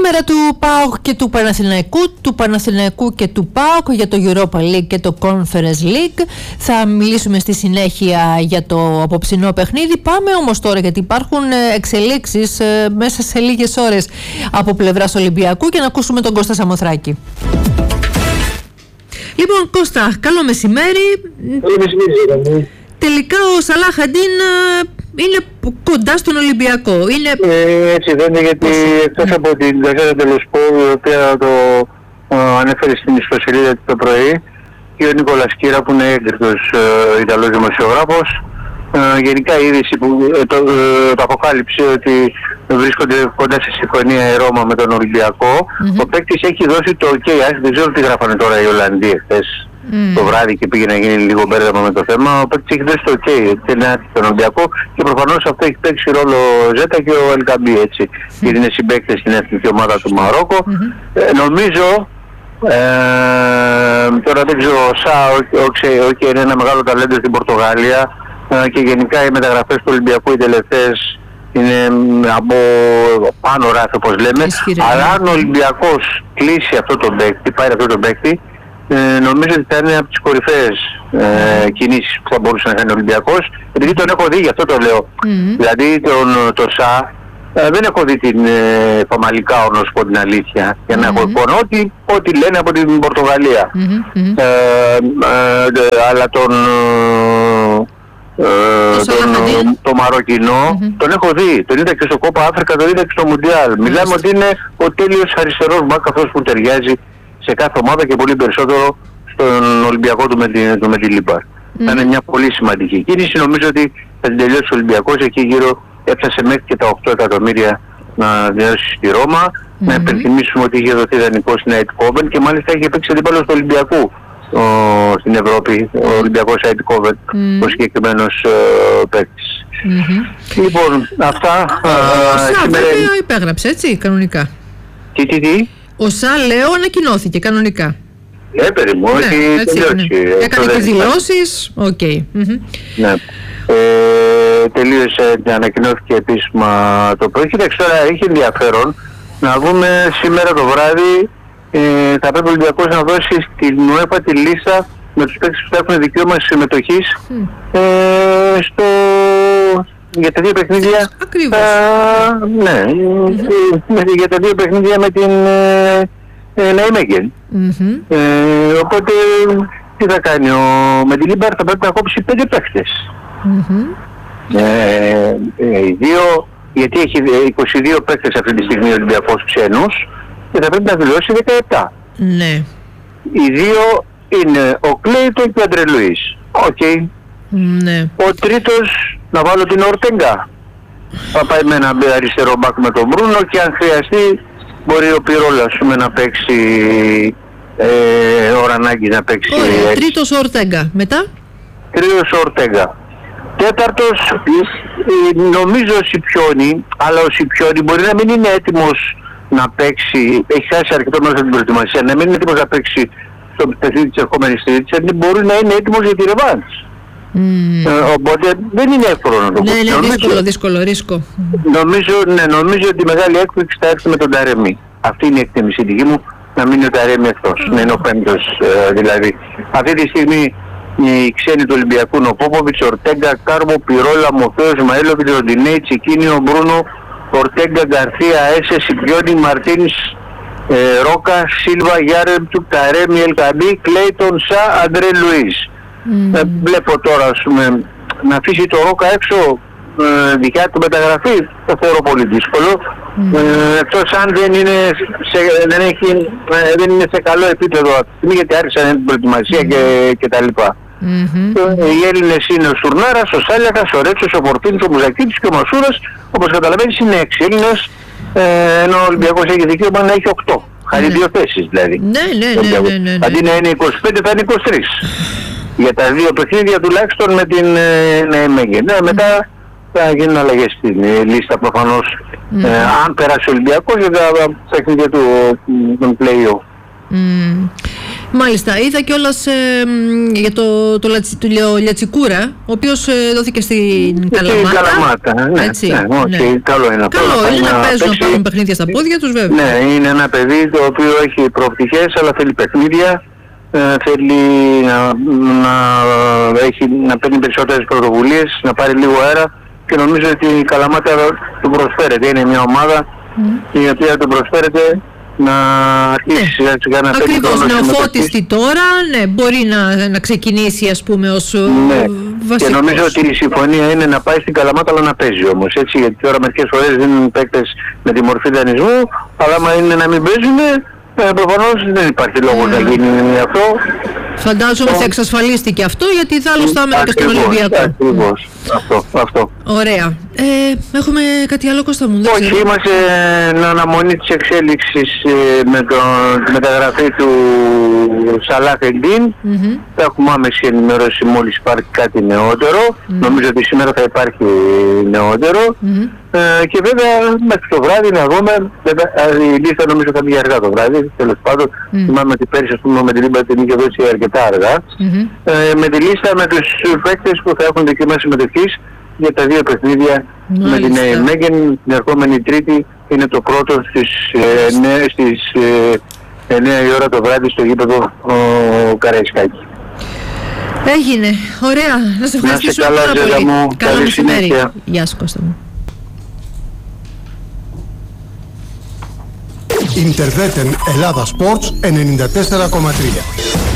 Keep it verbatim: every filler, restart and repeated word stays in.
Σήμερα του ΠΑΟΚ και του Παναθηναϊκού, του Παναθηναϊκού και του ΠΑΟΚ για το Europa League και το Conference League. Θα μιλήσουμε στη συνέχεια για το απόψινό παιχνίδι. Πάμε όμως τώρα, γιατί υπάρχουν εξελίξεις μέσα σε λίγες ώρες από πλευράς Ολυμπιακού, και να ακούσουμε τον Κώστα Σαμοθράκη. Λοιπόν, Κώστα, καλό μεσημέρι. Καλό μεσημέρι. Τελικά ο Σαλάχ Αντίν είναι κοντά στον Ολυμπιακό. Είναι... Ε, έτσι δεν είναι, γιατί εκτός από την Γκαζέτα dello Sport, η οποία το ε, ανέφερε στην ιστοσελίδα το πρωί, και ο Νίκολας Κύρα, που είναι έγκριτος ε, Ιταλός δημοσιογράφος, ε, γενικά η είδηση που ε, το, ε, το αποκάλυψε ότι βρίσκονται κοντά σε συμφωνία η Ρώμα με τον Ολυμπιακό. Mm-hmm. Ο παίκτης έχει δώσει το OK, δεν ξέρω τι γράφανε τώρα οι Ολλανδοί εχθές. Mm. το βράδυ και πήγε να γίνει λίγο μπέρδεμα με το θέμα. Ο παίκτης έχει δώσει το OK στον Ολυμπιακό, και προφανώς αυτό έχει παίξει ρόλο ο Ζέτα και ο Ελκαμπή, έτσι, mm. γιατί είναι συμπαίκτες στην εθνική ομάδα του Μαρόκο. Mm-hmm. ε, νομίζω ε, τώρα δεν ξέρω, ο Σα ο OK είναι ένα μεγάλο ταλέντο στην Πορτογαλία, ε, και γενικά οι μεταγραφές του Ολυμπιακού οι τελευταίες είναι από πάνω ράφι, όπως λέμε. Ισχυρή. Αλλά αν ο Ολυμπιακός κλείσει αυτό το παίκτη, πάρει αυτό το παίκτη, Ε, νομίζω ότι θα είναι από τις κορυφαίες ε, κινήσεις που θα μπορούσε να κάνει ο Ολυμπιακός, επειδή τον έχω δει, γι' αυτό το λέω. Mm-hmm. Δηλαδή τον το Σα ε, δεν έχω δει την ε, Φαμαλικά, να σου πω την αλήθεια, για να mm-hmm. έχω εικόνα, ό,τι, ό,τι λένε από την Πορτογαλία. Mm-hmm. Ε, ε, ε, αλλά τον ε, τον, το Μαροκινό mm-hmm. τον έχω δει, τον είδα και στο Κόπα Αφρικα, τον είδα και στο Μουντιάλ. Mm-hmm. Μιλάμε ότι είναι ο τέλειος αριστερός μπακ, αυτός που ταιριάζει σε κάθε ομάδα και πολύ περισσότερο στον Ολυμπιακό του με την, του με τη Λίμπαρ. Mm. Θα είναι μια πολύ σημαντική κίνηση. Νομίζω ότι θα την τελειώσει ο Ολυμπιακός, εκεί γύρω έφτασε μέχρι και τα οκτώ εκατομμύρια να δώσει στη Ρώμα. Mm-hmm. Να υπενθυμίσουμε ότι είχε δοθεί δανεικό στην Eindhoven και μάλιστα είχε παίξει αντίπαλος του Ολυμπιακού ο, στην Ευρώπη, ο Ολυμπιακός Eindhoven, mm. ο συγκεκριμένος uh, παίκτης. Mm-hmm. Λοιπόν, αυτά... Ο Σα σήμερα... βέβαια υπέγραψε, έτσι, κανονικά. Τι, τι, τι. Ο Σα, λέω, ανακοινώθηκε κανονικά. Ναι, περίμου, ναι, έχει τελειώσει. Έκανε και δηλώσεις, οκ. Okay. Mm-hmm. Ναι. Ε, τελείωσε, ανακοινώθηκε επίσημα το πρωί. Κοιτάξτε, τώρα έχει ενδιαφέρον να δούμε σήμερα το βράδυ, ε, θα πρέπει ο Ολυμπιακός να δώσει στην UEFA τη λίστα με τους παίκτες που θα έχουν δικαίωμα συμμετοχής mm. ε, στο... για τα δύο παιχνίδια. Ακριβώς. Α, ναι, mm-hmm. για τα δύο παιχνίδια με την ε, Ναϊμέγεν. Mm-hmm. Ε, οπότε τι θα κάνει, ο, με την Λίμπαρ θα πρέπει να κόψει πέντε παίκτες. Mm-hmm. Ε, ε, οι δύο, γιατί έχει είκοσι δύο παίκτες αυτή τη στιγμή ο Ολυμπιακός ξένους, και θα πρέπει να δηλώσει δεκαεπτά. Ναι. Οι δύο είναι ο Κλέιτον και ο Αντρέ Λουίς. Οκ. Okay. Ναι. Ο τρίτος, να βάλω την Ορτέγκα. Θα πάει με ένα αριστερό μπακ με τον Μπρούνο, και αν χρειαστεί μπορεί ο Πυρόλα να παίξει, ε, ο Ρανάκης να παίξει. Ωραία, τρίτος ο Ορτέγκα. Μετά? Τρίτος ο Ορτέγκα. Τέταρτος, ε, νομίζω ο Σιπιόνι, αλλά ο Σιπιόνι μπορεί να μην είναι έτοιμος να παίξει, έχει χάσει αρκετό μέσα από την προετοιμασία, να μην είναι έτοιμος να παίξει στο παιχνίδι της ερχόμενης τρίτης, γιατί μπορεί να είναι έτοιμος για τη ρεβάνς. Mm. Ε, οπότε δεν είναι εύκολο να το πω. Ναι, είναι νομίζω, δύσκολο, δύσκολο, ρίσκο. Νομίζω, ναι, νομίζω ότι η μεγάλη έκπληξη θα έρθει με τον Ταρέμι. Αυτή είναι η εκτίμηση δική μου, να μείνει ο Ταρέμι εκτός, mm. να είναι ο πέμπτος ε, δηλαδή. Αυτή τη στιγμή οι ξένοι του Ολυμπιακού είναι ο Πόποβιτς, Ορτέγκα, Κάρμο, Πυρόλα, Μοφέος, Μαέλοβιτ, Ροντινέι, Τσικίνιο, Μπρούνο, Ορτέγκα, Γκαρθία, Έσε, Σιπιόνι, Μαρτίνς, ε, Ρόκα, Σίλβα, Γιάρεμτσουκ, Ταρέμι, Ελκαμπή, Κλέιτον, Σα, Αντρέ Λουίς. Mm. Ε, βλέπω τώρα, ας πούμε, να αφήσει το Ρόκα έξω, ε, δικιά του μεταγραφή, το θεωρώ πολύ δύσκολο. Mm. Ε, εκτός αν δεν είναι σε, δεν έχει, ε, δεν είναι σε καλό επίπεδο αυτή τη στιγμή, γιατί άρχισαν την προετοιμασία mm. και, και τα λοιπά. Mm-hmm. Ε, οι Έλληνες είναι ο Στουρνάρας, ο Σάλιακας, ο Ρέτσος, ο Πορτίνης, ο Μουζακίτης και ο Μασούρας. Όπως καταλαβαίνεις είναι έξι Έλληνες, ε, ενώ ο Ολυμπιακός έχει δικαίωμα να έχει οκτώ. Χάρη δύο θέσεις δηλαδή. Ναι, ναι, ναι, ναι, ναι, ναι. Αντί να είναι είκοσι πέντε θα είναι είκοσι τρία. Για τα δύο παιχνίδια τουλάχιστον με την Ναϊμέγεν. Ναι, μετά θα γίνουν αλλαγές στην ε, λίστα προφανώς. Mm. Ε, αν περάσει ο Ολυμπιακός για τα παιχνίδια του τον play-off. Mm. Μάλιστα. Είδα κιόλας ε, για το, το, Λατσι, το Λιατσικούρα, ο οποίος ε, δόθηκε στην Καλαμάτα. Στην Καλαμάτα, ναι. Έτσι, ναι, όχι, ναι. Καλό είναι αυτό. Καλό είναι να, να παίζουν, να πάρουν παιχνίδια στα πόδια τους, βέβαια. Ναι, είναι ένα παιδί το οποίο έχει προοπτικές, αλλά θέλει παιχνίδια. Ε, θέλει να, να, έχει, να παίρνει περισσότερες πρωτοβουλίες, να πάρει λίγο αέρα, και νομίζω ότι η Καλαμάτα του προσφέρεται. Είναι μια ομάδα mm. η οποία του προσφέρεται να αρχίσει σιγά ναι. σιγά να παίρνει. Ακριβώς, νεοφώτιστη τώρα, ναι, μπορεί να, να ξεκινήσει, ας πούμε, ως ναι. βασικός. Και νομίζω ότι η συμφωνία είναι να πάει στην Καλαμάτα, αλλά να παίζει όμως, έτσι, γιατί τώρα μερικές φορές δίνουν παίκτες με τη μορφή δανεισμού, αλλά άμα είναι να μην παίζουν, Ε, προφανώς δεν υπάρχει λόγος yeah. να γίνει αυτό. Φαντάζομαι θα εξασφαλίστηκε αυτό, γιατί δάλλως θα έμενε και στον Ολυμπιακό. Ακριβώς. Αυτό, αυτό. Ωραία. Ε, έχουμε κάτι άλλο, Κώστα μου? Όχι, ξέρω. Είμαστε εν αναμονή της εξέλιξης με τον, τη μεταγραφή του Σαλάχ Ελντίν. Mm-hmm. Θα έχουμε άμεση ενημέρωση μόλις υπάρχει κάτι νεότερο. Mm-hmm. Νομίζω ότι σήμερα θα υπάρχει νεότερο. Mm-hmm. Ε, και βέβαια μέχρι το βράδυ να δούμε, βέβαια, η λίστα νομίζω θα βγει αργά το βράδυ, τέλος πάντων. Mm. Θυμάμαι ότι πέρυσι, ας πούμε, με την Λίμπα την είχε δώσει αρκετά αργά. Mm-hmm. Ε, με τη λίστα με τους παίκτες που θα έχουν δικαίωμα συμμετοχής για τα δύο παιχνίδια. Μάλιστα. Με την Μέγεν την ερχόμενη Τρίτη, είναι το πρώτο στις, ε, ναι, στις ε, εννιά η ώρα το βράδυ στο γήπεδο Καραϊσκάκη. Έγινε. Ωραία. Να σε ευχαριστήσω πάρα πολύ. Μου. Καλό μεσημέρι. Γεια σου, Κώστα μου. Ιντερβέτεν Ελλάδα Sports ενενήντα τέσσερα κόμμα τρία.